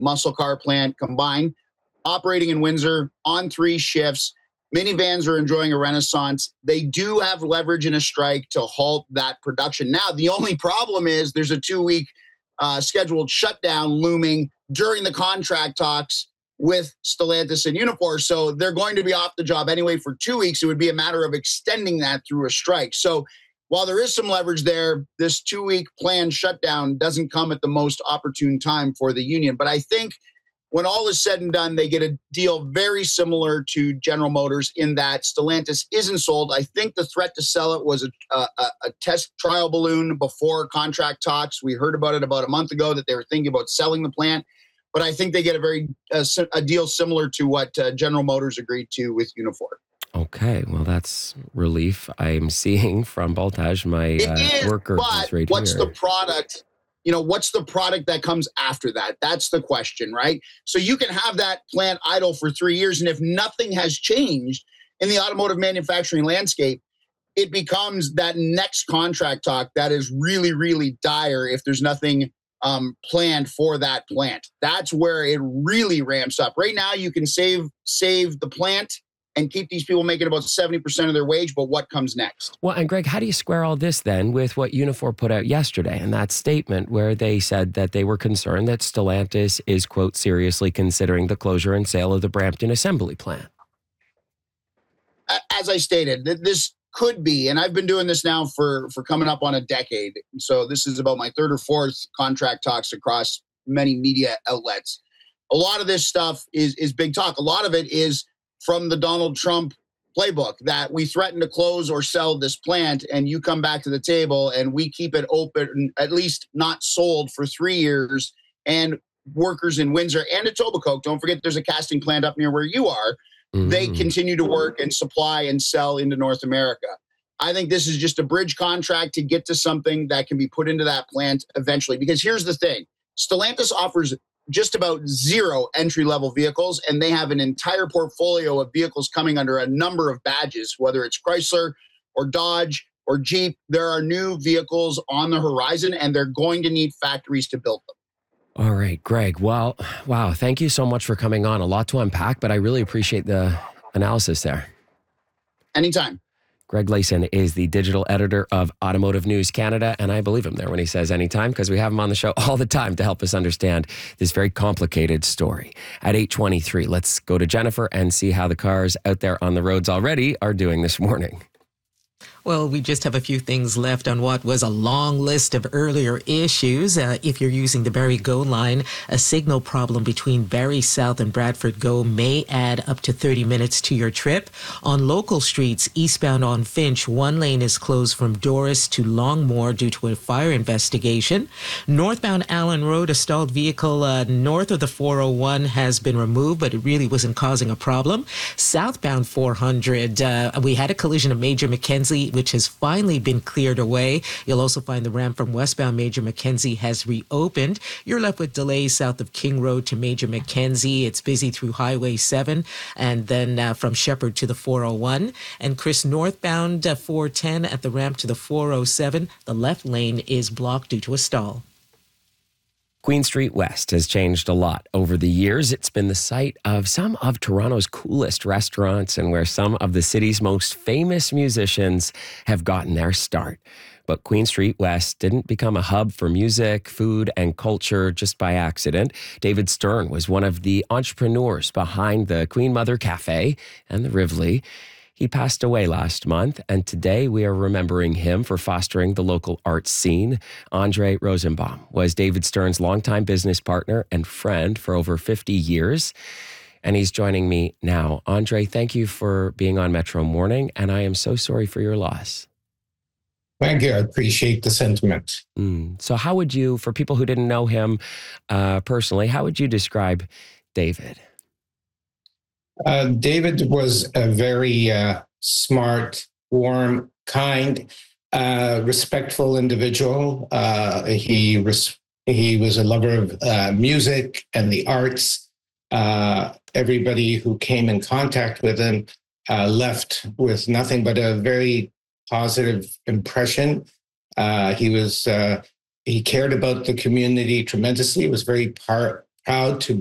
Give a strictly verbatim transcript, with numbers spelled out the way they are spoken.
muscle car plant combined, operating in Windsor on three shifts. Minivans are enjoying a renaissance. They do have leverage in a strike to halt that production. Now, the only problem is there's a two-week uh, scheduled shutdown looming during the contract talks with Stellantis and Unifor. So they're going to be off the job anyway for two weeks. It would be a matter of extending that through a strike. So while there is some leverage there, this two-week planned shutdown doesn't come at the most opportune time for the union. But I think when all is said and done, they get a deal very similar to General Motors in that Stellantis isn't sold. I think the threat to sell it was a, a, a test trial balloon before contract talks. We heard about it about a month ago that they were thinking about selling the plant. But I think they get a very a, a deal similar to what uh, General Motors agreed to with Unifor. Okay, well, that's relief I'm seeing from Baltaj, my uh, is, worker. But right what's here. the product? You know, what's the product that comes after that? That's the question, right? So you can have that plant idle for three years, and if nothing has changed in the automotive manufacturing landscape, it becomes that next contract talk that is really, really dire if there's nothing um, planned for that plant. That's where it really ramps up. Right now, you can save save the plant and keep these people making about seventy percent of their wage, but what comes next? Well, and Greg, how do you square all this then with what Unifor put out yesterday in that statement where they said that they were concerned that Stellantis is, quote, seriously considering the closure and sale of the Brampton assembly plant? As I stated, this could be, and I've been doing this now for, for coming up on a decade. So this is about my third or fourth contract talks across many media outlets. A lot of this stuff is, is big talk. A lot of it is from the Donald Trump playbook that we threaten to close or sell this plant and you come back to the table and we keep it open, at least not sold for three years. And workers in Windsor and Etobicoke, don't forget there's a casting plant up near where you are, mm-hmm. they continue to work and supply and sell into North America. I think this is just a bridge contract to get to something that can be put into that plant eventually. Because here's the thing, Stellantis offers just about zero entry-level vehicles, and they have an entire portfolio of vehicles coming under a number of badges, whether it's Chrysler or Dodge or Jeep. There are new vehicles on the horizon, and they're going to need factories to build them. All right, Greg. Well, wow, thank you so much for coming on. A lot to unpack, but I really appreciate the analysis there. Anytime. Greg Layson is the digital editor of Automotive News Canada, and I believe him there when he says anytime because we have him on the show all the time to help us understand this very complicated story. At eight twenty-three, let's go to Jennifer and see how the cars out there on the roads already are doing this morning. Well, we just have a few things left on what was a long list of earlier issues. Uh, if you're using the Barrie Go line, a signal problem between Barrie South and Bradford Go may add up to thirty minutes to your trip. On local streets, eastbound on Finch, one lane is closed from Doris to Longmore due to a fire investigation. Northbound Allen Road, a stalled vehicle uh, north of the four oh one has been removed, but it really wasn't causing a problem. Southbound four hundred, uh, we had a collision at Major Mackenzie, which has finally been cleared away. You'll also find the ramp from westbound Major Mackenzie has reopened. You're left with delays south of King Road to Major Mackenzie. It's busy through Highway seven and then uh, from Shepherd to the four oh one. And Chris, northbound uh, four ten at the ramp to the four oh seven. The left lane is blocked due to a stall. Queen Street West has changed a lot over the years. It's been the site of some of Toronto's coolest restaurants and where some of the city's most famous musicians have gotten their start. But Queen Street West didn't become a hub for music, food, and culture just by accident. David Stern was one of the entrepreneurs behind the Queen Mother Cafe and the Rivoli. He passed away last month, and today we are remembering him for fostering the local arts scene. Andre Rosenbaum was David Stern's longtime business partner and friend for over fifty years, and he's joining me now. Andre, thank you for being on Metro Morning, and I am so sorry for your loss. Thank you. I appreciate the sentiment. Mm. So how would you, for people who didn't know him uh, personally, how would you describe David? Uh, David was a very uh, smart, warm, kind, uh, respectful individual. Uh, he res- he was a lover of uh, music and the arts. Uh, everybody who came in contact with him uh, left with nothing but a very positive impression. Uh, he was uh, he cared about the community tremendously. He was very part proud to